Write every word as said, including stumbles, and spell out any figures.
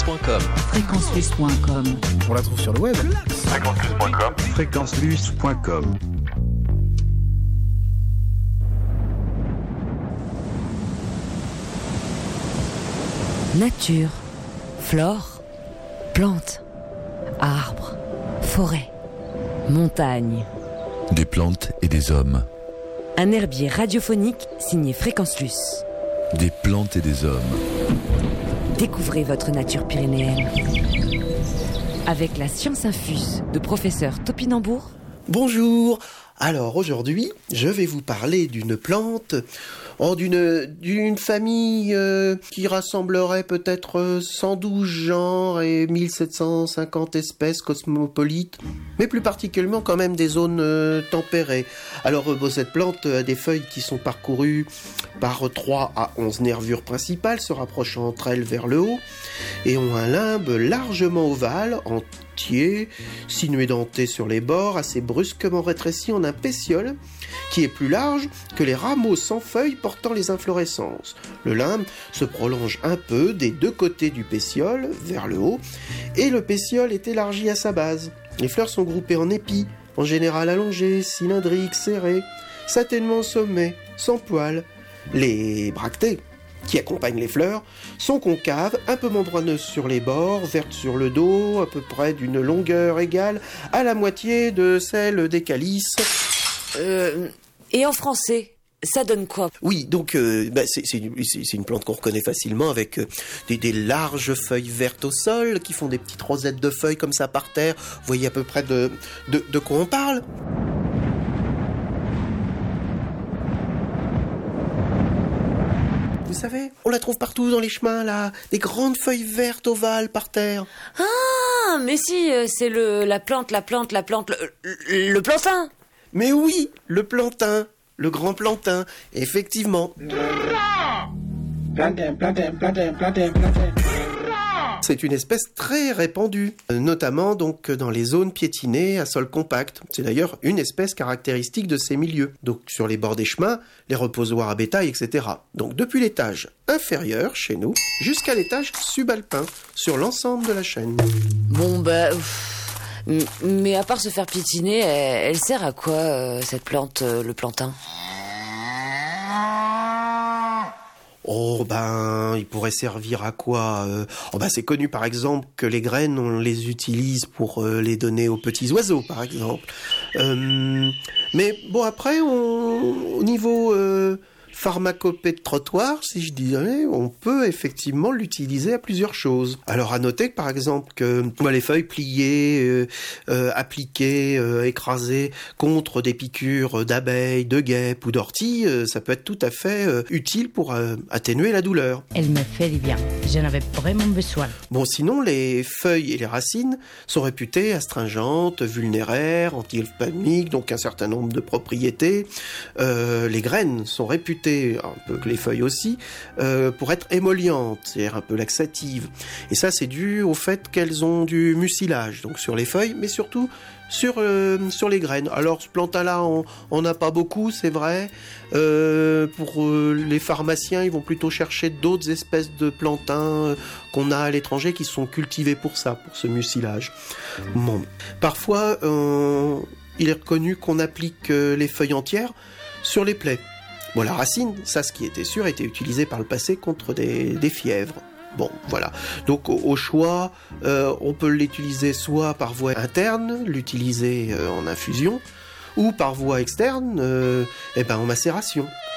point com. fréquence luce point com. On la trouve sur le web. fréquence luce point com. fréquence luce point com. Nature, flore, plantes, arbres, forêts, montagnes. Des plantes et des hommes. Un herbier radiophonique signé Fréquence Luce. Des plantes et des hommes. Découvrez votre nature pyrénéenne. Avec la science infuse de professeur Topinambour. Bonjour. Alors aujourd'hui, je vais vous parler d'une plante, oh, d'une, d'une famille euh, qui rassemblerait peut-être cent douze genres et mille sept cent cinquante espèces cosmopolites, mais plus particulièrement quand même des zones euh, tempérées. Alors euh, bon, cette plante a des feuilles qui sont parcourues par trois à onze nervures principales, se rapprochant entre elles vers le haut, et ont un limbe largement ovale, en entier, sinué denté sur les bords, assez brusquement rétréci en un pétiole qui est plus large que les rameaux sans feuilles portant les inflorescences. Le limbe se prolonge un peu des deux côtés du pétiole, vers le haut, et le pétiole est élargi à sa base. Les fleurs sont groupées en épis, en général allongées, cylindriques, serrées, satinement au sommet, sans poils. Les bractées, qui accompagnent les fleurs, sont concaves, un peu membraneuses sur les bords, vertes sur le dos, à peu près d'une longueur égale à la moitié de celle des calices. Euh, et en français, ça donne quoi ? Oui, donc euh, bah, c'est, c'est, une, c'est, c'est une plante qu'on reconnaît facilement avec euh, des, des larges feuilles vertes au sol qui font des petites rosettes de feuilles comme ça par terre. Vous voyez à peu près de, de, de quoi on parle ? Vous savez, on la trouve partout dans les chemins, là. Des grandes feuilles vertes ovales par terre. Ah, mais si, c'est le, la plante, la plante, la plante, le, le, le plantain. Mais oui, le plantain, le grand plantain, effectivement. Plantain, plantain, plantain, plantain, plantain. C'est une espèce très répandue, notamment donc dans les zones piétinées à sol compact. C'est d'ailleurs une espèce caractéristique de ces milieux. Donc sur les bords des chemins, les reposoirs à bétail, et cetera. Donc depuis l'étage inférieur, chez nous, jusqu'à l'étage subalpin, sur l'ensemble de la chaîne. Bon bah... Ouf. Mais à part se faire piétiner, elle, elle sert à quoi, euh, cette plante, euh, le plantain ? Oh ben, il pourrait servir à quoi euh, Oh ben, c'est connu par exemple que les graines, on les utilise pour euh, les donner aux petits oiseaux, par exemple. Euh, mais bon, après, on, au niveau euh, pharmacopée de trottoir, si je disais, on peut effectivement l'utiliser à plusieurs choses. Alors à noter que par exemple que bah, les feuilles pliées, euh, euh, appliquées, euh, écrasées contre des piqûres d'abeilles, de guêpes ou d'orties, euh, ça peut être tout à fait euh, utile pour euh, atténuer la douleur. Elle me fait du bien, j'en avais vraiment besoin. Bon, sinon les feuilles et les racines sont réputées astringentes, vulnéraires, anti-ophtalmiques, donc un certain nombre de propriétés. Euh, les graines sont réputées, un peu que les feuilles aussi, euh, pour être émollientes, c'est-à-dire un peu laxatives. Et ça, c'est dû au fait qu'elles ont du mucilage, donc sur les feuilles, mais surtout sur, euh, sur les graines. Alors, ce plantain-là, on n'a pas beaucoup, c'est vrai. Euh, pour euh, les pharmaciens, ils vont plutôt chercher d'autres espèces de plantains euh, qu'on a à l'étranger qui sont cultivés pour ça, pour ce mucilage. Bon. Parfois, euh, il est reconnu qu'on applique euh, les feuilles entières sur les plaies. Bon, la racine, ça, ce qui était sûr, était utilisé par le passé contre des, des fièvres. Bon, voilà. Donc, au, au choix, euh, on peut l'utiliser soit par voie interne, l'utiliser euh, en infusion, ou par voie externe, euh, eh ben, en macération.